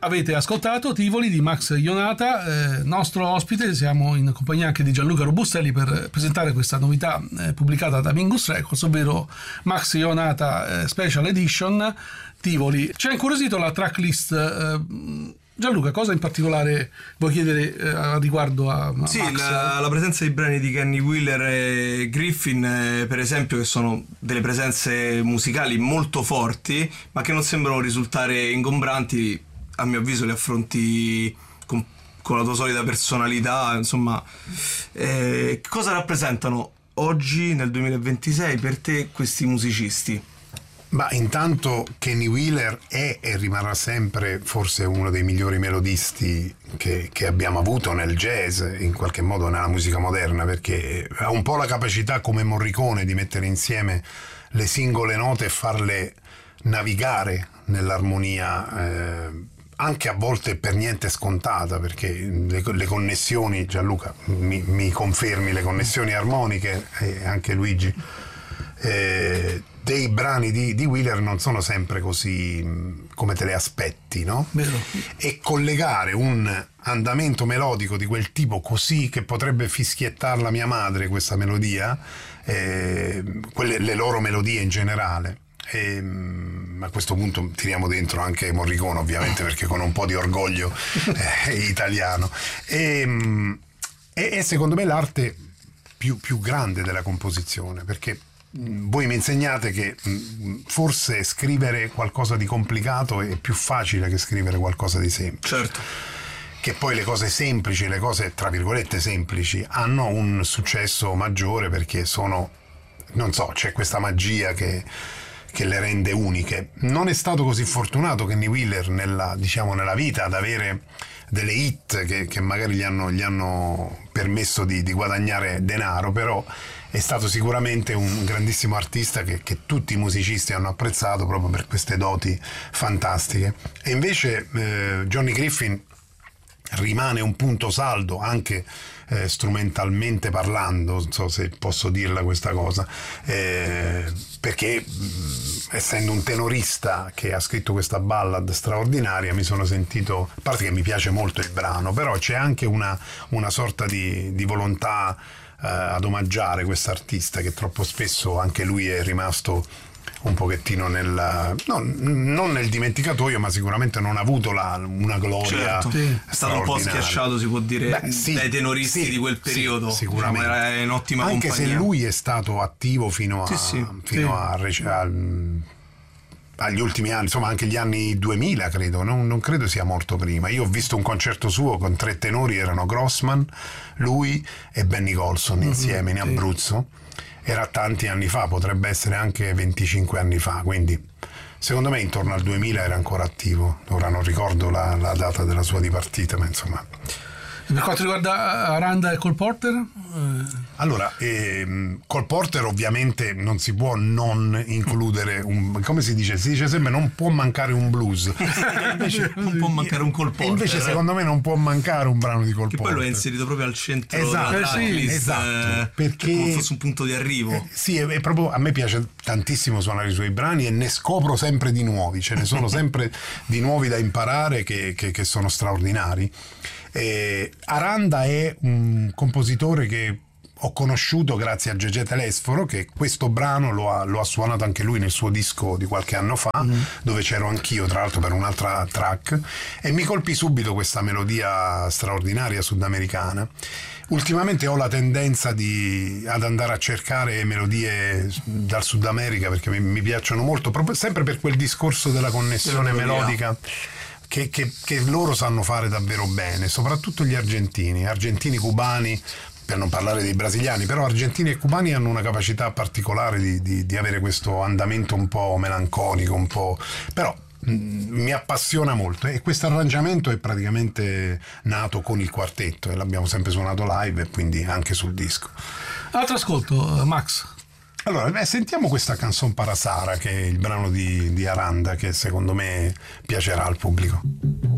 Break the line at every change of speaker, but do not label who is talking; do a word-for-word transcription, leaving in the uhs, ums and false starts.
Avete ascoltato Tivoli di Max Ionata, eh, nostro ospite. Siamo in compagnia anche di Gianluca Robustelli per presentare questa novità eh, pubblicata da Mingus Records, ovvero Max Ionata eh, Special Edition Tivoli. Ci ha incuriosito la tracklist. Eh, Gianluca, cosa in particolare vuoi chiedere eh, a riguardo a, a
sì,
Max?
La, la presenza di brani di Kenny Wheeler e Griffin, eh, per esempio, che sono delle presenze musicali molto forti, ma che non sembrano risultare ingombranti. A mio avviso li affronti con, con la tua solita personalità, insomma. Eh, cosa rappresentano oggi, nel duemilaventisei, per te questi musicisti?
Ma intanto Kenny Wheeler è e rimarrà sempre forse uno dei migliori melodisti che, che abbiamo avuto nel jazz, in qualche modo nella musica moderna, perché ha un po' la capacità, come Morricone, di mettere insieme le singole note e farle navigare nell'armonia, eh, anche a volte per niente scontata, perché le, le connessioni, Gianluca mi, mi confermi, le connessioni armoniche, e anche Luigi, eh, dei brani di, di Wheeler non sono sempre così come te le aspetti, no?
Vero.
E collegare un andamento melodico di quel tipo, così che potrebbe fischiettarla mia madre, questa melodia, eh, quelle, le loro melodie in generale. E, a questo punto tiriamo dentro anche Morricone, ovviamente, perché con un po' di orgoglio eh, italiano. E, e, e secondo me l'arte più, più grande della composizione, perché voi mi insegnate che forse scrivere qualcosa di complicato è più facile che scrivere qualcosa di semplice.
Certo.
Che poi le cose semplici, le cose tra virgolette semplici, hanno un successo maggiore perché sono, non so, c'è questa magia che, che le rende uniche. Non è stato così fortunato Kenny Wheeler nella, diciamo, nella vita ad avere delle hit che, che magari gli hanno, gli hanno permesso di, di guadagnare denaro, però è stato sicuramente un grandissimo artista che, che tutti i musicisti hanno apprezzato proprio per queste doti fantastiche. E invece eh, Johnny Griffin rimane un punto saldo anche eh, strumentalmente parlando, non so se posso dirla questa cosa, eh, perché mh, essendo un tenorista che ha scritto questa ballad straordinaria, mi sono sentito, a parte che mi piace molto il brano, però c'è anche una, una sorta di, di volontà eh, ad omaggiare quest'artista, che troppo spesso anche lui è rimasto un pochettino nel, no, non nel dimenticatoio, ma sicuramente non ha avuto la, una gloria.
Certo. Sì. È stato un po' schiacciato, si può dire. Beh, sì, dai tenoristi sì, di quel periodo, sì, sicuramente. Diciamo, era in ottima
anche
compagnia.
Se lui è stato attivo fino a, sì, sì, fino sì. a, a agli ultimi anni, insomma anche gli anni duemila, credo, non, non credo sia morto prima. Io ho visto un concerto suo con tre tenori, erano Grossman, lui e Benny Golson insieme mm-hmm, in Abruzzo. Sì. Era tanti anni fa, potrebbe essere anche venticinque anni fa, quindi secondo me intorno al duemila era ancora attivo. Ora non ricordo la, la data della sua dipartita, ma insomma.
Per quanto riguarda Aranda e Cole Porter? Eh...
Allora, ehm, Cole Porter ovviamente non si può non includere un, come si dice? Si dice sempre non può mancare un blues.
Invece non può mancare un Cole Porter.
Invece secondo me non può mancare un brano di Cole
che
Porter.
Che poi lo è inserito proprio al centro
esatto,
della tracklist,
sì, esatto,
eh,
perché
come fosse un punto di arrivo.
Eh, sì, è, è proprio, a me piace tantissimo suonare i suoi brani e ne scopro sempre di nuovi, ce ne sono sempre di nuovi da imparare che, che, che sono straordinari. Eh, Aranda è un compositore che ho conosciuto grazie a Gegè Telesforo, che questo brano lo ha, lo ha suonato anche lui nel suo disco di qualche anno fa, mm. dove c'ero anch'io tra l'altro per un'altra track, e mi colpì subito questa melodia straordinaria sudamericana. Ultimamente ho la tendenza di, ad andare a cercare melodie dal Sud America, perché mi, mi piacciono molto, proprio, sempre per quel discorso della connessione melodica Che, che, che loro sanno fare davvero bene, soprattutto gli argentini, argentini, cubani, per non parlare dei brasiliani, però argentini e cubani hanno una capacità particolare di, di, di avere questo andamento un po' melanconico, un po', però mh, mi appassiona molto, e questo arrangiamento è praticamente nato con il quartetto e l'abbiamo sempre suonato live e quindi anche sul disco.
Altro ascolto, Max.
Allora, beh, sentiamo questa canzone Parasara, che è il brano di, di Aranda, che secondo me piacerà al pubblico.